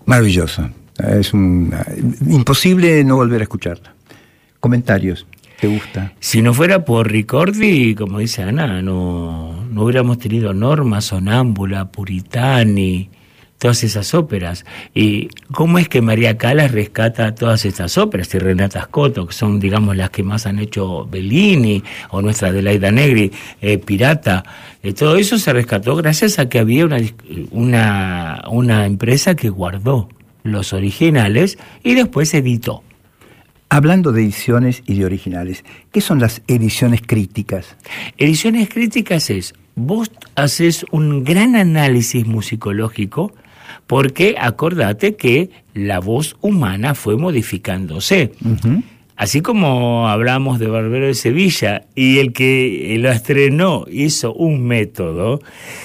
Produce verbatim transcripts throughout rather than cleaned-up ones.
Maravilloso. Es un, imposible no volver a escucharla. Comentarios. ¿Te gusta? Si no fuera por Ricordi, como dice Ana, no, no hubiéramos tenido Norma, Sonámbula, Puritani, todas esas óperas. ¿Y cómo es que María Callas rescata todas estas óperas? Y Renata Scotto, que son, digamos, las que más han hecho Bellini, o nuestra Adelaida Negri, eh, Pirata. Eh, todo eso se rescató gracias a que había una, una, una empresa que guardó los originales y después editó. Hablando de ediciones y de originales, ¿qué son las ediciones críticas? Ediciones críticas es, vos haces un gran análisis musicológico, porque acordate que la voz humana fue modificándose. Uh-huh. Así como hablamos de Barbero de Sevilla, y el que lo estrenó hizo un método,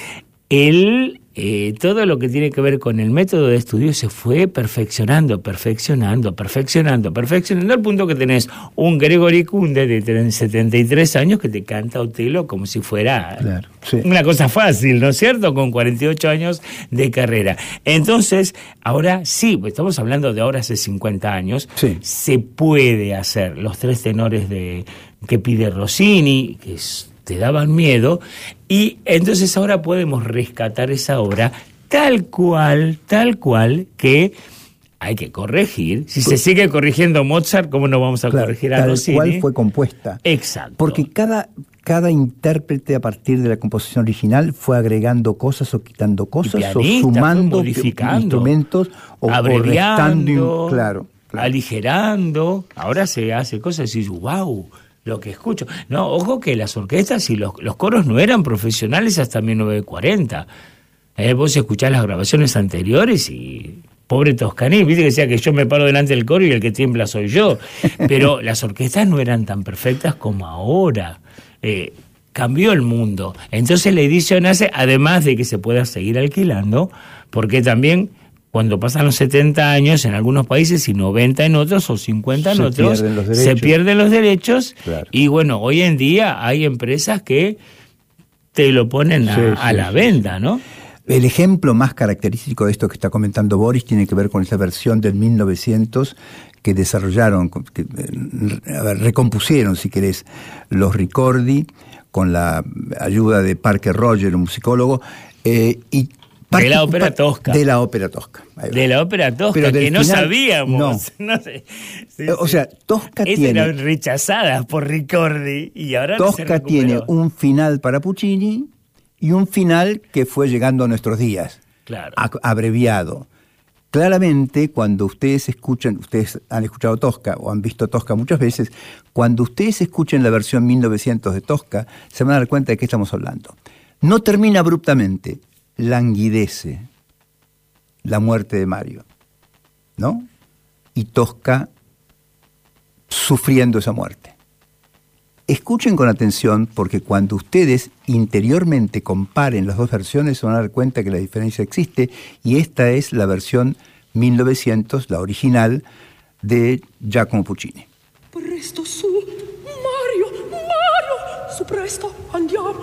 él... Eh, todo lo que tiene que ver con el método de estudio se fue perfeccionando, perfeccionando, perfeccionando, perfeccionando, al punto que tenés un Gregory Kunde de setenta y tres años que te canta Otelo como si fuera claro, sí. una cosa fácil, ¿no es cierto? Con cuarenta y ocho años de carrera. Entonces, ahora sí, pues estamos hablando de ahora hace cincuenta años, sí. se puede hacer los tres tenores de que pide Rossini, que es... te daban miedo, y entonces ahora podemos rescatar esa obra tal cual, tal cual, que hay que corregir. Si se sigue corrigiendo Mozart, ¿cómo no vamos a claro, corregir a Rossini? Tal cual fue compuesta. Exacto. Porque cada, cada intérprete a partir de la composición original fue agregando cosas o quitando cosas, o sumando modificando, instrumentos, o, abreviando, o restando, claro, claro. aligerando. Ahora se hace cosas y dices, wow, lo que escucho. No, ojo que las orquestas y los, los coros no eran profesionales hasta mil novecientos cuarenta. Eh, vos escuchás las grabaciones anteriores y... pobre Toscanini, viste que decía que yo me paro delante del coro y el que tiembla soy yo. Pero las orquestas no eran tan perfectas como ahora. Eh, cambió el mundo. Entonces la edición hace, además de que se pueda seguir alquilando, porque también... cuando pasan los setenta años en algunos países y noventa en otros o cincuenta en se otros, pierden se pierden los derechos. Claro. Y bueno, hoy en día hay empresas que te lo ponen a, sí, a sí, la sí, venta, sí. ¿no? El ejemplo más característico de esto que está comentando Boris tiene que ver con esa versión del mil novecientos que desarrollaron, que a ver, recompusieron, si querés, los Ricordi con la ayuda de Parker Roger, un musicólogo, eh, y de la ópera tosca. De la ópera tosca. De la ópera tosca, Pero que no final, sabíamos. No. no sé. sí, o sí. sea, Tosca Esas tiene... eran rechazadas por Ricordi y ahora Tosca no tiene un final para Puccini y un final que fue llegando a nuestros días. Claro. A, abreviado. Claramente, cuando ustedes escuchan, ustedes han escuchado Tosca o han visto Tosca muchas veces, cuando ustedes escuchen la versión mil novecientos de Tosca, se van a dar cuenta de qué estamos hablando. No termina abruptamente, languidece la muerte de Mario, ¿no? Y Tosca sufriendo esa muerte. Escuchen con atención, porque cuando ustedes interiormente comparen las dos versiones se van a dar cuenta que la diferencia existe, y esta es la versión mil novecientos, la original, de Giacomo Puccini. Presto su, Mario, Mario, su presto andiamo.